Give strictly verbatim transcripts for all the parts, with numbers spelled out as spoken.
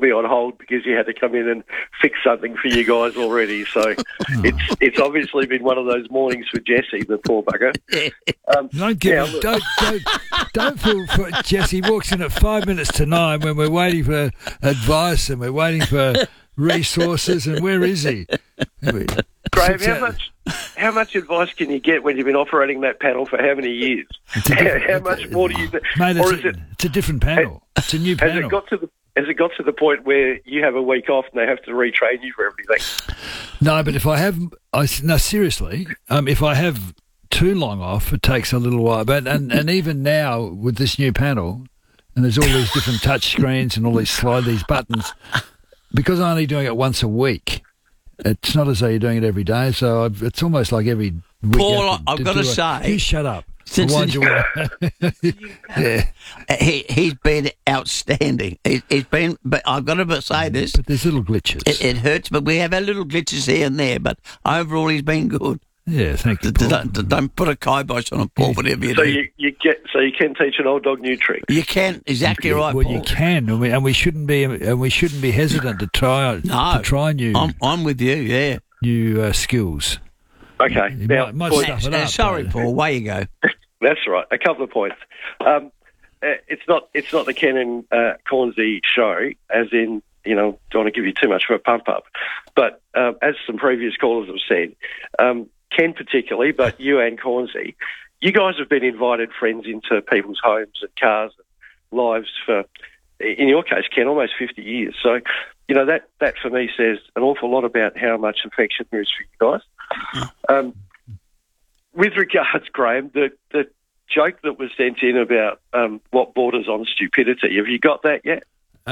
me on hold because he had to come in and fix something for you guys already. So it's it's obviously been one of those mornings for Jesse, the poor bugger. Um, don't give yeah, him, don't don't don't feel for Jesse walks in at five minutes to nine when we're waiting for advice and we're waiting for resources, and where is he? Graham, how much how much advice can you get when you've been operating that panel for how many years? How, how much more do you? Mate, or it's, is a, it, it's a different panel. It's a new panel. Has it got to the Has it got to the point where you have a week off and they have to retrain you for everything? No, but if I have, I no seriously, um, if I have too long off, it takes a little while. But and, and even now with this new panel, and there's all these different touch screens and all these slide these buttons, because I'm only doing it once a week. It's not as though you're doing it every day, so I've, it's almost like every week. Paul, to, I've to got to it. say, you shut up. Since the, yeah. he he's been outstanding. He, he's been, but I've got to say this. But there's little glitches. It, it hurts, but we have our little glitches here and there. But overall, he's been good. Yeah, thank you, Paul. Don't, don't put a kibosh on a Paul, Yeah. whatever you So do. you, you get so you can teach an old dog new tricks. You can exactly Yeah, right, well, Paul. you can, and we, and we shouldn't be, and we shouldn't be hesitant to try No, to try new I'm, I'm with you. Yeah. new uh, skills. Okay, You now might, might point- stuff it Uh, up. sorry, but- Paul. Away you go. that's right. A couple of points. Um, uh, it's not it's not the Ken and uh, Cornsey show, as in you know don't want to give you too much of a pump up, but uh, as some previous callers have said. Um, Ken particularly, but you and Cornsey, you guys have been invited friends into people's homes and cars and lives for, in your case, Ken, almost fifty years. So, you know, that, that for me says an awful lot about how much affection there is for you guys. Um, with regards, Graham, the, the joke that was sent in about um, what borders on stupidity, have you got that yet?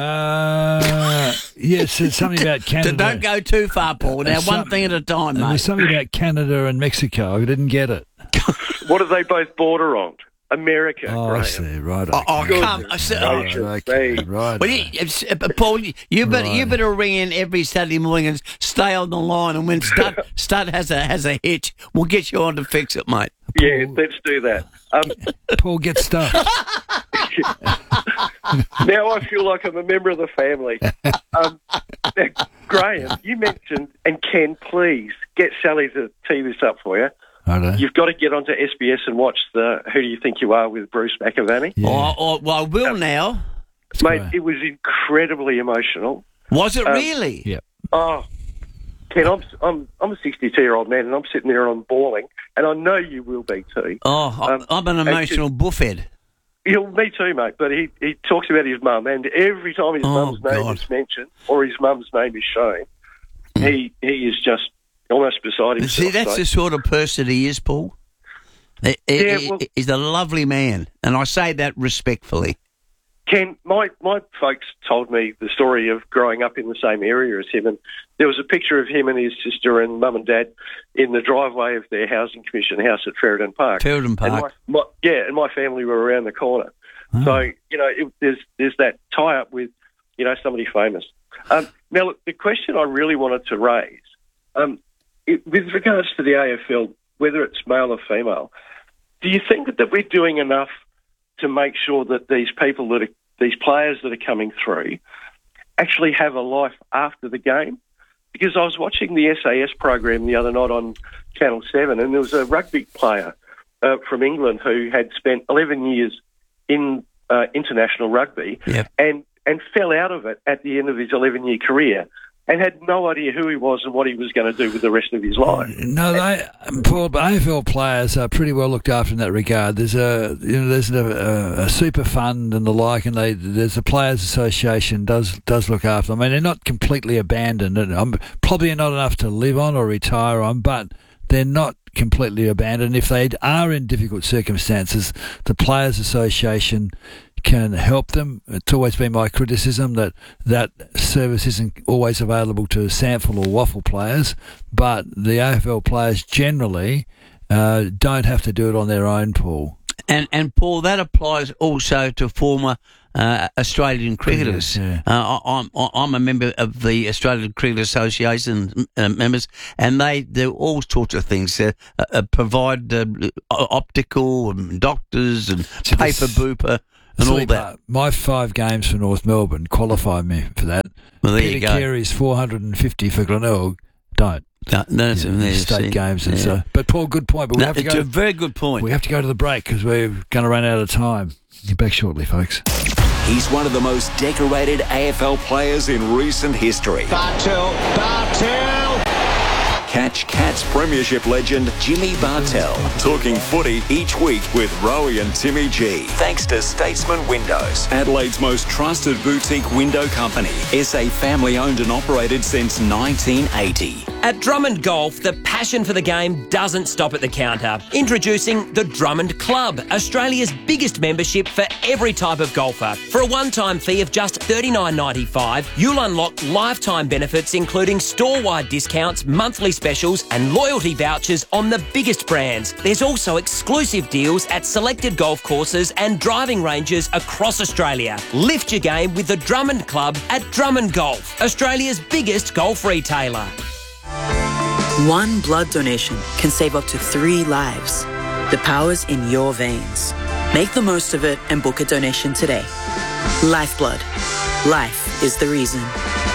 Uh, yes, it's something about Canada. Don't go too far, Paul. Now, Some- one thing at a time, There's mate. something about Canada and Mexico. I didn't get it. What do they both border on? America, Oh, I Graham. see. Right. Oh, oh, okay. come. I said, Oh, oh, Gracious okay, me. right. Well, you, it's, uh, Paul, you, you better you Right. better ring in every Saturday morning and stay on the line. And when Stud, Stud has a has a hitch, we'll get you on to fix it, mate. Yeah, let's do that. Um, Paul gets stuff. now I feel like I'm a member of the family. Um, now, Graham, you mentioned, and Ken, please get Sally to tee this up for you. Righto. You've got to get onto S B S and watch the Who Do You Think You Are with Bruce McAvaney. Yeah. Oh, oh, well, I will now. Mate, great. it was incredibly emotional. Was it Um, really? Yeah. Oh, Ken, I'm, I'm, I'm a sixty-two-year-old man and I'm sitting there and I'm bawling, and I know you will be too. Oh, I- Um, I'm an and emotional buffhead. Yeah, me too, mate. But he, he talks about his mum, and every time his Oh, mum's name God. is mentioned or his mum's name is shown, he he is just almost beside himself. See, that's So- the sort of person he is, Paul. He- he- Yeah, he- well- he's a lovely man, and I say that respectfully. Ken, my, my folks told me the story of growing up in the same area as him, and there was a picture of him and his sister and mum and dad in the driveway of their housing commission house at Ferryden Park. Ferryden And Park. my, my, yeah, and my family were around the corner. Oh. So, you know, it, there's there's that tie-up with, you know, somebody famous. Um, now, look, the question I really wanted to raise, um, it, with regards to the A F L, whether it's male or female, do you think that we're doing enough to make sure that these people that are, these players that are coming through actually have a life after the game? Because I was watching the S A S program the other night on Channel seven, and there was a rugby player uh, from England who had spent eleven years in uh, international rugby Yep. and, and fell out of it at the end of his eleven-year career and had no idea who he was and what he was going to do with the rest of his life. No, they, Paul, A F L players are pretty well looked after in that regard. There's a, you know, there's a, a, a super fund and the like, and they there's a players' association does does look after them. I mean, they're not completely abandoned, and I'm probably not enough to live on or retire on, but they're not completely abandoned. If they are in difficult circumstances, the players' association can help them. It's always been my criticism that that service isn't always available to sample or waffle players, but the A F L players generally uh, don't have to do it on their own, Paul. And and Paul, that applies also to former uh, Australian cricketers. Yeah. Uh, I, I'm I'm a member of the Australian Cricket Association uh, members, and they do all sorts of things. Uh, uh, provide uh, optical and doctors and So paper this- booper and all Silly that. part. My five games for North Melbourne qualify me for that. Well, there Peter you go. Carey's four hundred fifty for Glenelg don't. No, no, it's in there, State see. games and Yeah. so. But Paul, good point. But we No, have to it's go. a very good point. We have to go to the break because we're going to run out of time. You're back shortly, folks. He's one of the most decorated A F L players in recent history. Bartel, Bartel. Catch Cats Premiership legend Jimmy Bartel talking footy each week with Rowie and Timmy G. Thanks to Statesman Windows, Adelaide's most trusted boutique window company. S A family owned and operated since nineteen eighty. At Drummond Golf, the passion for the game doesn't stop at the counter. Introducing the Drummond Club, Australia's biggest membership for every type of golfer. For a one-time fee of just thirty-nine ninety-five, you'll unlock lifetime benefits including store-wide discounts, monthly specials and loyalty vouchers on the biggest brands. There's also exclusive deals at selected golf courses and driving ranges across Australia. Lift your game with the Drummond Club at Drummond Golf, Australia's biggest golf retailer. One blood donation can save up to three lives. The power's in your veins. Make the most of it and book a donation today. Lifeblood. Life is the reason.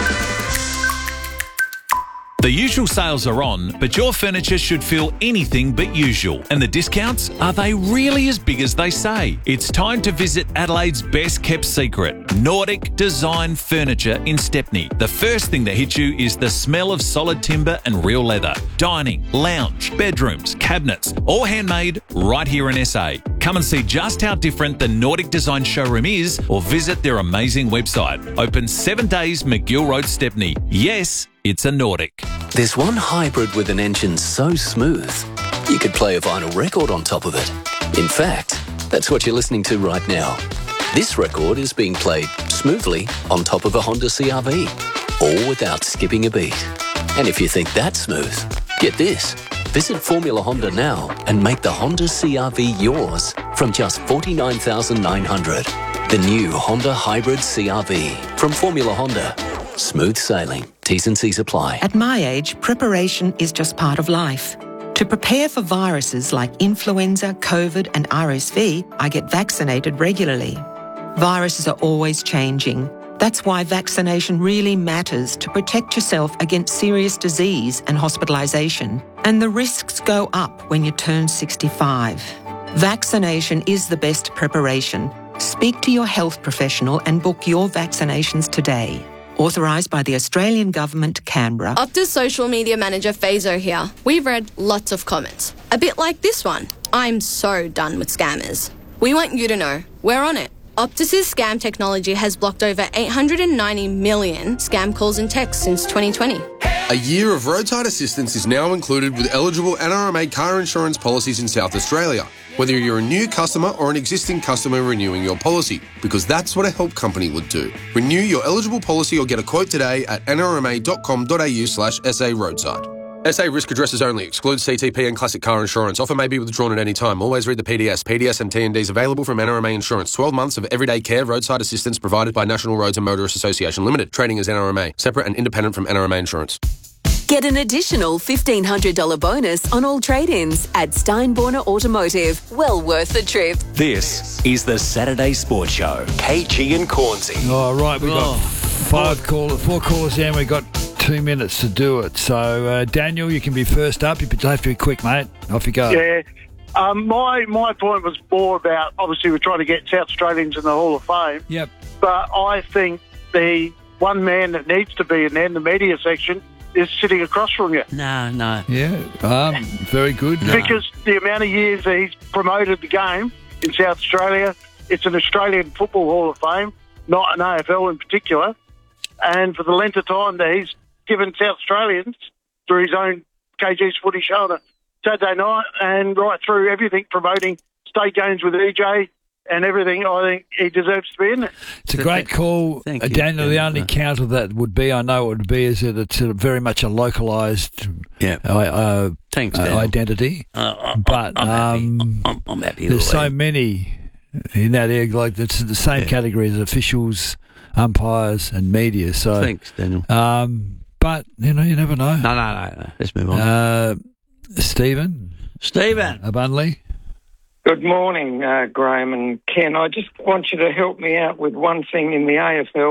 The usual sales are on, but your furniture should feel anything but usual. And the discounts, are they really as big as they say? It's time to visit Adelaide's best kept secret, Nordic Design Furniture in Stepney. The first thing that hits you is the smell of solid timber and real leather. Dining, lounge, bedrooms, cabinets, all handmade right here in S A. Come and see just how different the Nordic Design showroom is or visit their amazing website. Open seven days, McGill Road, Stepney. Yes, it's a Nordic. There's one hybrid with an engine so smooth, you could play a vinyl record on top of it. In fact, that's what you're listening to right now. This record is being played smoothly on top of a Honda C R V, all without skipping a beat. And if you think that's smooth, get this. Visit Formula Honda now and make the Honda C R V yours from just forty-nine thousand nine hundred dollars. The new Honda Hybrid C R V from Formula Honda. Smooth sailing. T's and C's apply. At my age, preparation is just part of life. To prepare for viruses like influenza, COVID and R S V, I get vaccinated regularly. Viruses are always changing. That's why vaccination really matters to protect yourself against serious disease and hospitalisation. And the risks go up when you turn sixty-five. Vaccination is the best preparation. Speak to your health professional and book your vaccinations today. Authorised by the Australian Government, Canberra. Optus social media manager Fazo here. We've read lots of comments. A bit like this one. I'm so done with scammers. We want you to know, we're on it. Optus's scam technology has blocked over eight hundred ninety million scam calls and texts since twenty twenty. A year of roadside assistance is now included with eligible N R M A car insurance policies in South Australia, whether you're a new customer or an existing customer renewing your policy, because that's what a help company would do. Renew your eligible policy or get a quote today at nrma.com.au slash SA roadside. S A risk addresses only. Excludes C T P and classic car insurance. Offer may be withdrawn at any time. Always read the P D S. P D S and T and Ds available from N R M A Insurance. twelve months of everyday care roadside assistance provided by National Roads and Motorists Association Limited. Trading as N R M A. Separate and independent from N R M A Insurance. Get an additional fifteen hundred dollars bonus on all trade-ins at Steinborner Automotive. Well worth the trip. This is the Saturday Sports Show. K G and Cornsey. All right, we've got Oh. five callers, four callers in. We've got two minutes to do it. So, uh, Daniel, you can be first up. You have to be quick, mate. Off you go. Yeah. Um, my my point was more about, obviously, we're trying to get South Australians in the Hall of Fame. Yep. But I think the one man that needs to be in there in the media section is sitting across from you. No, no. Yeah, um, very good. No. Because the amount of years that he's promoted the game in South Australia, it's an Australian Football Hall of Fame, not an A F L in particular. And for the length of time that he's given South Australians through his own K G's Footy Show on a Saturday night and right through everything, promoting state games with E J and everything, I think he deserves to be in it. It's a great call, Thank uh, you. Daniel. The Yeah. only counter that would be, I know it would be, is that it's a very much a localised Yeah. uh, uh, Thanks, uh, Daniel. identity. Uh, I- but I'm um, happy. I'm, I'm happy. there's with so that. many in that area, like it's the same Yeah. category as officials, umpires, and media. So, Thanks, Daniel. um, but you know, you never know. No, no, no, no. Let's move on. Uh, Stephen, Stephen. Abundley. Good morning, uh, Graham and Ken. I just want you to help me out with one thing in the A F L.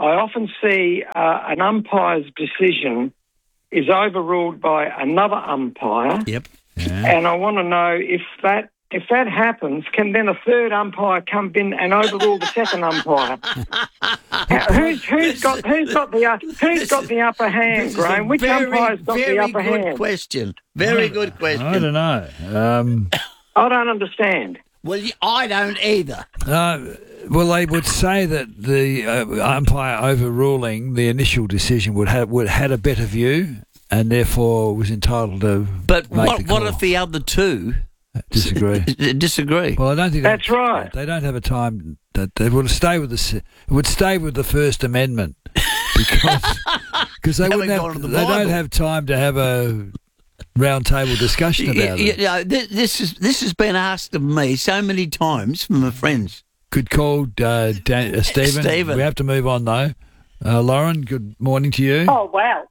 I often see uh, an umpire's decision is overruled by another umpire. Yep. And I want to know if that if that happens, can then a third umpire come in and overrule the second umpire? who's who's got who's got the uh, who's got the upper hand, Graham? Which very, umpire's got the upper Very good hand? question. Very good question. I don't know. Um, I don't understand. Well, I don't either. Uh, well, they would say that the uh, umpire overruling the initial decision would have would had a better view and therefore was entitled to. But make what, the call. what if the other two disagree? disagree. Well, I don't think that's they, right. They don't have a time that they would stay with the. It would stay with the First Amendment because because they wouldn't have, the they don't Bible. have time to have a round table discussion about You it. know, this, this is this has been asked of me so many times from my friends. Good call, uh, Dan, uh, Stephen. Stephen. We have to move on though. Uh, Lauren, good morning to you. Oh, wow.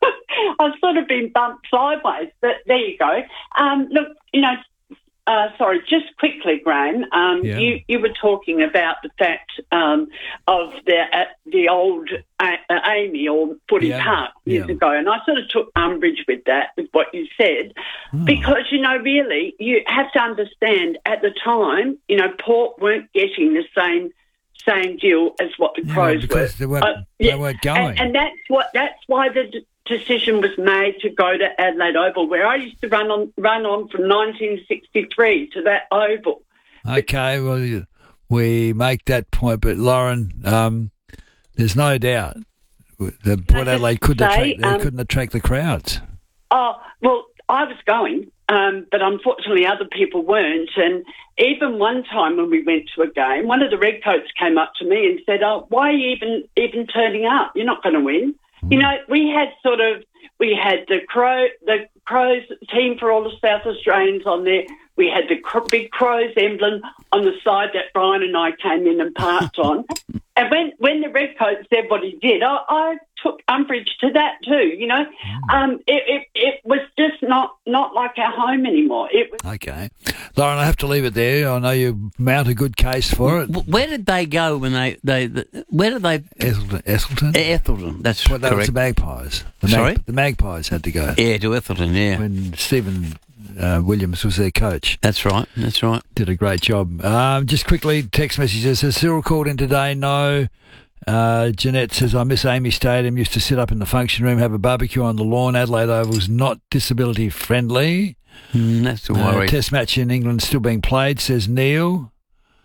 I've sort of been bumped sideways, but there you go. Um, look, you know, uh, sorry, just quickly, Graham, um, Yeah. you, you were talking about the fact um, of the uh, the old uh, Amy or Footy Yeah. Park years Yeah. ago, and I sort of took umbrage with that, with what you said, because, you know, really, you have to understand at the time, you know, Port weren't getting the same same deal as what the Yeah, Crows because were. they weren't- Uh, they weren't going. And, and that's what that's why the d- decision was made to go to Adelaide Oval, where I used to run on run on from nineteen sixty-three to that oval. Okay, well, you- we make that point, but Lauren, um, there's no doubt that Port Adelaide couldn't say, attract, they um, couldn't attract the crowds. Oh, well, I was going, um, but unfortunately other people weren't. And even one time when we went to a game, one of the Redcoats came up to me and said, oh, why are you even, even turning up? You're not going to win. You know, we had sort of, we had the Crow, the Crows team for all the South Australians on there. We had the cr- big Crows emblem on the side that Brian and I came in and parked on. And when, when the Redcoat said what he did, I, I took umbrage to that too, you know. Um, it, it, it was just not, not like our home anymore. It was. Okay. Lauren, I have to leave it there. I know you mount a good case for it. W- Where did they go when they, they, the, where did they? Esselton. Esselton? Ethelton, that's Well, that was correct. the Magpies. The Sorry? the Magpies had to go. Yeah, to Ethelton, yeah. When Stephen uh, Williams was their coach. That's right, that's right. Did a great job. Um, just quickly, text messages. Has Cyril called in today? No. Uh, Jeanette says, I miss Amy Stadium. Used to sit up in the function room, have a barbecue on the lawn. Adelaide Oval's not disability friendly. Mm, that's a Uh, worry. test match in England still being played, says Neil.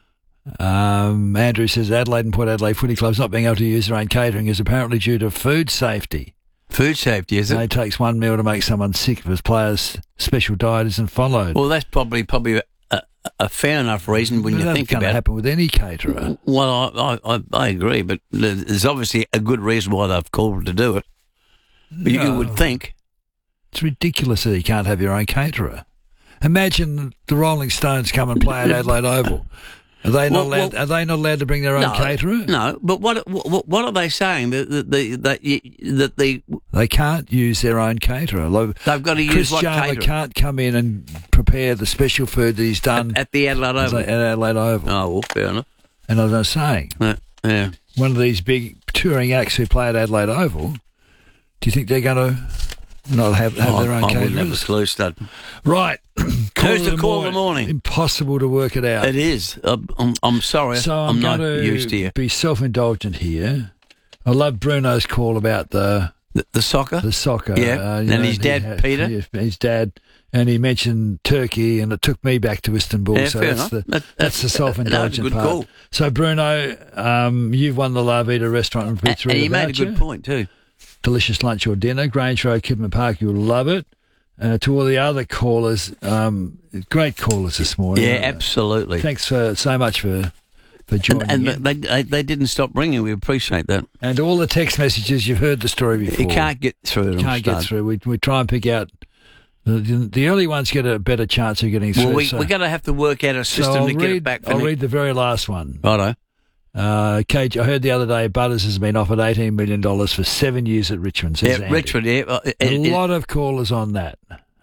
Um, Andrew says Adelaide and Port Adelaide Footy Clubs not being able to use their own catering is apparently due to food safety. Food safety, is it? It takes one meal to make someone sick if his player's special diet isn't followed. Well, that's probably probably a, a, a fair enough reason when Well, you that's think going to about happen with any caterer. it. Well, I, I, I, I agree, but there's obviously a good reason why they've called to do it. But you No. would think. It's ridiculous that you can't have your own caterer. Imagine the Rolling Stones come and play at Adelaide Oval. Are they not Well, allowed? well- are they not allowed to bring their own No, caterer? No, but what what, what are they saying that that the that, you, that the They can't use their own caterer. Like, They've got to use Chris what Chandler caterer? can't come in and prepare the special food that he's done at the Adelaide Oval? at Adelaide Oval. Oh, well, fair enough. And as I was saying, Uh, yeah. one of these big touring acts who play at Adelaide Oval, do you think they're going to not have, have I, their own I wouldn't have a caterers? clue, Stud. Right. Who's the call of the morning? Impossible to work it out. It is. I'm, I'm, I'm sorry. So I'm, I'm not going used to to you. be self-indulgent here. I love Bruno's call about the The, the soccer? the soccer. Yeah. you And know, his he dad, had- Peter? yeah, his dad, and he mentioned Turkey, and it took me back to Istanbul. Yeah, so fair that's enough. the That- that's the that- self-indulgent that was a good part. call. So Bruno, um, you've won the La Vida restaurant and And, pizzeria and you made a voucher. good point, too. Delicious lunch or dinner. Grange Road, Kidman Park, you'll love it. Uh, to all the other callers, um, great callers this morning. Yeah, Uh, absolutely. Thanks for, so much for for joining And, in. and they, they they didn't stop ringing. We appreciate that. And all the text messages, you've heard the story before. You can't get through them. Can't get Stud. through. We we try and pick out the, the early ones get a better chance of getting through. Well, we, so, we're going to have to work out a so system I'll to get read, it back for I'll next- read the very last one. Righto. Uh, Cage, I heard the other day Butters has been offered eighteen million dollars for seven years at Richmond. Says Yeah, Andy. Richmond, yeah. Uh, A it- it- lot of callers on that.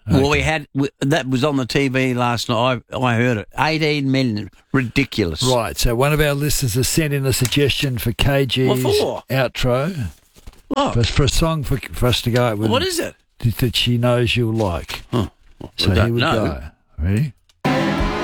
Well, we had we, that was on the T V last night. I, I heard it. eighteen million, ridiculous. Right. So one of our listeners has sent in a suggestion for K G's What for? outro. What? For, for a song for for us to go out with. What is it? That she knows you'll like. Huh. So I don't here we know. go. Ready?